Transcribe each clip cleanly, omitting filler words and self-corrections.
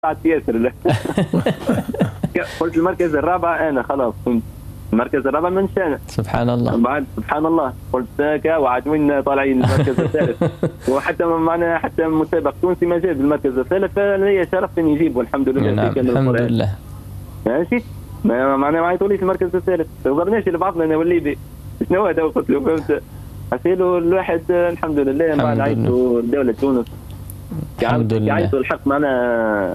ياسر. قلت المركز الرابع أنا خلاص كنت المركز الرابع من شأنه. سبحان الله. بعد سبحان الله قلت كا وعدوين طالعين المركز الثالث. وحتى معنا حتى مسابق تونسي ما جاب المركز الثالث، فهي شرف إني يجيب والحمد لله. نعم الحمد لله. ماشي معنا ما يطوليش المركز الثالث، غيرناش لبعضنا أنا والليبي. شنو هذا؟ قلت له فهمت حسيله الواحد الحمد لله بعد عيطوا دولة تونس. الحمد لله. عيطوا الحق معنا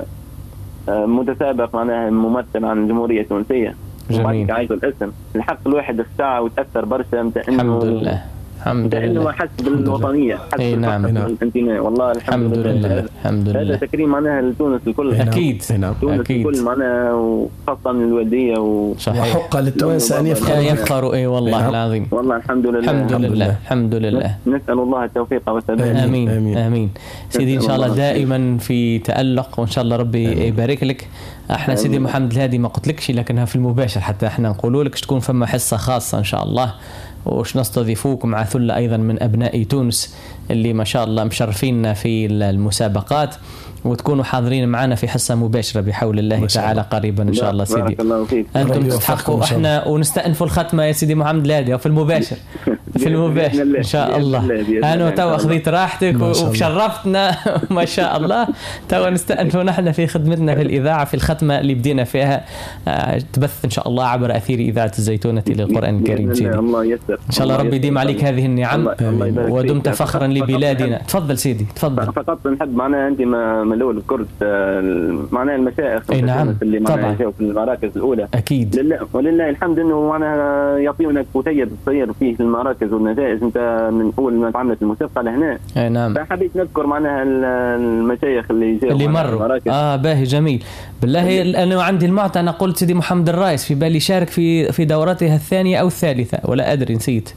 متسابق معناها ممثل عن الجمهورية التونسية. جميل. عايزوا الاسم الحق الواحد اختاع وتأثر برشا متى انه الحمد لله الحمد لله انه حس بالوطنية، حس بالانتماء. والله الحمد لله. الحمد لله. هذا تكريم معناها لتونس الكل. اكيد تونس اكيد الكل معناها، وخاصة الوالدية وحق للتوانسة ان يفخروا. اي والله العظيم. والله الحمد لله. الحمد لله الحمد لله. نسأل الله التوفيق والسداد. امين امين سيدي. ان شاء الله دائما في تألق، وان شاء الله ربي يبارك لك. احنا سيدي محمد الهادي ما قلتلكش لكنها في المباشر حتى احنا نقولوا لك تكون فما حصة خاصة ان شاء الله، وش نستضيفوك مع ثلة أيضا من أبناء تونس اللي ما شاء الله مشرفين في المسابقات، وتكونوا حاضرين معنا في حصة مباشرة بحول الله تعالى قريبا إن شاء الله. سيدي أنتم تستحقوا احنا ونستأنفوا الختمة يا سيدي محمد الهادي في المباشر. في المباشر إن شاء الله. أنا تو أخذت راحتك وشرفتنا ما شاء الله. تو نستأنفوا نحن في خدمتنا في الإذاعة في الختمة اللي بدينا فيها تبث إن شاء الله عبر أثير إذاعة الزيتونة للقرآن الكريم. سيدي الله يسر إن شاء الله ربي يديم عليك هذه النعم ودمت فخرا لبلادنا. تفضل سيدي تفضل. فقط نحب معناها أنت ملول الكرد معناها المشايخ نعم اللي معناها جاوا في المراكز الأولى أكيد لله ولله الحمد إنه معناها يعطيونك كتيب تصير فيه المراكز والنتائج. أنت من أول ما تعملت المسابقة لهنا. نعم. فحبيت نذكر معناها المشايخ اللي جاوا اللي مروا. باهي جميل. بالله أنا عندي المعطى أنا قلت سيدي محمد الرايس في بالي شارك في دورتها الثانية أو الثالثة ولا أدري نسيت.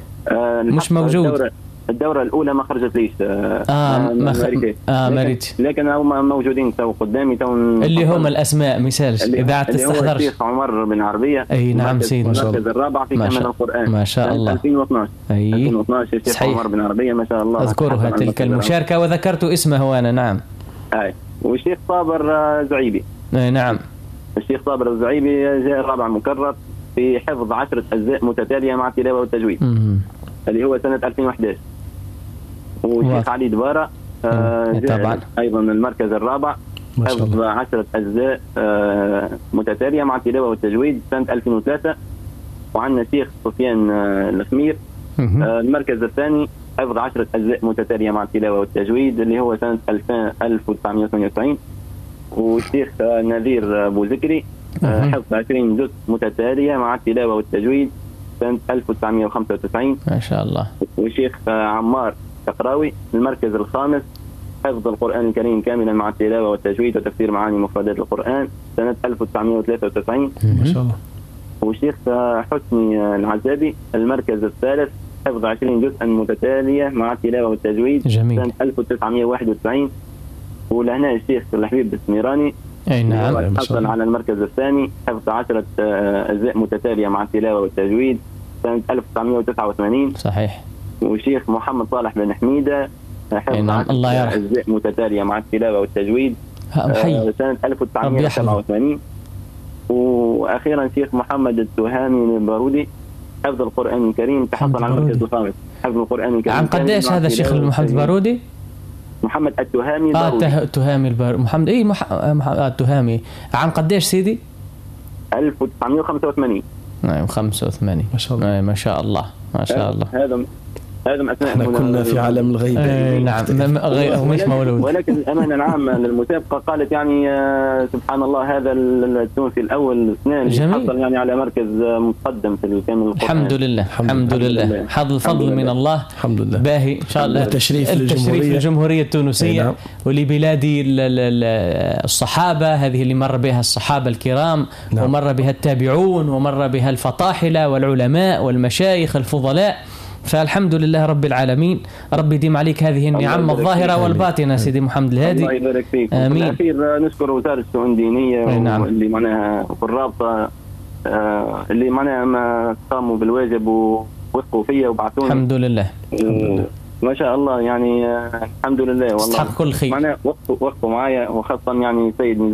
مش موجود. الدورة الأولى ما خرجت ليش. ما ريتش. لكن هم موجودين تو قدامي تو اللي هم الأسماء مثال إذا تستحضرش. الشيخ عمر بن عربية. أي نعم سيدي. المركز الرابع في كامل القرآن. ما شاء الله. 2012. أي 2012 الشيخ عمر بن عربية ما شاء الله. أذكرها تلك المشاركة وذكرت اسمه أنا. نعم. أي والشيخ صابر زعيبي. نعم. الشيخ صابر الزعيبي جاء الرابع مكرر في حفظ 10 أجزاء متتالية مع التلاوة والتجويد. اللي هو سنة 2011. والشيخ علي دبارة طبعا أيضا المركز الرابع حفظ 10 أجزاء متتالية مع التلاوة والتجويد سنة 2003. وعندنا الشيخ سفيان الخمير المركز الثاني حفظ 10 أجزاء متتالية مع التلاوة والتجويد اللي هو سنة 1998. والشيخ نذير أبو ذكري حفظ 20 جزء متتالية مع التلاوة والتجويد سنة 1995. ما شاء الله. والشيخ عمار تقراوي المركز الخامس حفظ القرآن الكريم كاملا مع التلاوة والتجويد وتفسير معاني مفردات القرآن سنة 1993. ما شاء الله. والشيخ حسني العزابي المركز الثالث حفظ 20 جزءا متتالية مع التلاوة والتجويد جميل. سنة 1991. ولهنا الشيخ الحبيب السميراني. أي نعم. حصل على المركز الثاني حفظ 10 أجزاء متتالية مع التلاوة والتجويد سنة 1989. صحيح. والشيخ محمد صالح بن حميدة حفظ 10 أجزاء متتالية مع التلاوة والتجويد سنة 1987. وأخيرا الشيخ محمد التهامي البارودي حفظ القرآن الكريم تحصل على المركز الخامس حفظ القرآن الكريم. عن قديش هذا الشيخ محمد البارودي؟ محمد التهامي البارودي. التهامي محمد التهامي عن قديش سيدي؟ 1985. نعم 85. ما شاء الله. ما شاء الله ما شاء الله. هذا احنا كنا في عالم الغيب. نعم مش مولود. ولكن الأمانة العامة للمسابقة قالت يعني سبحان الله هذا التونسي الأول اثنان حصل يعني على مركز متقدم في الكامل القرآن. الحمد لله الحمد لله. حظ الفضل من الله. الحمد لله. باهي إن شاء الله. التشريف للجمهورية التونسية ولبلاد الصحابة هذه اللي مر بها الصحابة الكرام. ومر بها التابعون ومر بها الفطاحلة والعلماء والمشايخ الفضلاء. فالحمد لله رب العالمين. رب يديم عليك هذه النعم الظاهرة والباطنة سيدي محمد الهادي. الله يبارك فيك. آمين. الأخير نشكر وزارة الشؤون الدينية. نعم. اللي معناها في الرابطة اللي معناها ما قاموا بالواجب ووثقوا فيا وبعثوني. الحمد لله. ما شاء الله يعني الحمد لله والله تستحق كل خير. معنا وقفوا معايا، وخاصة يعني سيد